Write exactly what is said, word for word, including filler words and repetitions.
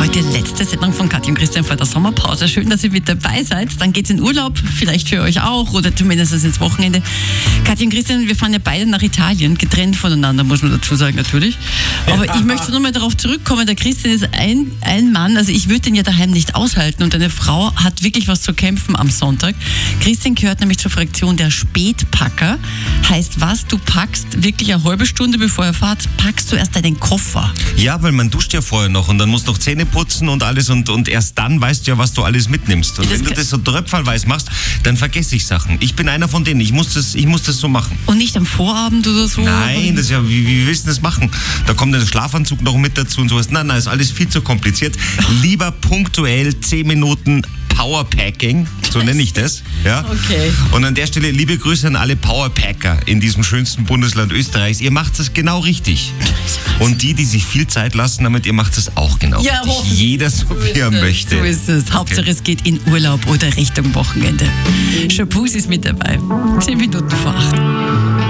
Heute letzte Sendung von Kathi und Christian vor der Sommerpause. Schön, dass ihr mit dabei seid. Dann geht's in Urlaub, vielleicht für euch auch oder zumindest ins Wochenende. Kathi und Christian, wir fahren ja beide nach Italien, getrennt voneinander, muss man dazu sagen natürlich. Aber ich möchte nur mal darauf zurückkommen, der Christian ist ein, ein Mann, also ich würde den ja daheim nicht aushalten und eine Frau hat wirklich was zu kämpfen am Sonntag. Christian gehört nämlich zur Fraktion der Spätpacker. Heißt was, du packst wirklich eine halbe Stunde bevor ihr fahrt, packst du erst deinen Koffer. Ja, weil man duscht ja vorher noch und dann musst du noch Zähne putzen und alles und, und erst dann weißt du ja, was du alles mitnimmst. Und Das wenn du kann- das so tröpfelweise machst, dann vergesse ich Sachen. Ich bin einer von denen, ich muss das, ich muss das so machen. Und nicht am Vorabend oder so? Nein, das ist ja, wie, wie willst du das machen? Da kommt der Schlafanzug noch mit dazu und sowas. Nein, nein, ist alles viel zu kompliziert. Lieber punktuell zehn Minuten Powerpacking, so nenne ich das. Ja? Okay. Und an der Stelle liebe Grüße an alle Powerpacker in diesem schönsten Bundesland Österreichs. Ihr macht es genau richtig. Und die, die sich viel Zeit lassen damit, ihr macht es auch genau Ja, richtig. hoffentlich. Jeder so, wie er möchte. So ist es. Hauptsache es geht in Urlaub oder Richtung Wochenende. Chapeau ist mit dabei. Zehn Minuten vor acht.